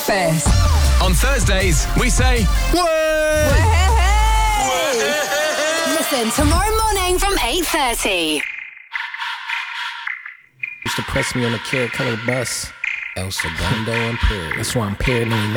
breakfast. On Thursdays, we say, Way! Listen tomorrow morning from 8:30. Used to press me on the Carrot Color bus. El Segundo and Prairie. That's why I'm paranoid now.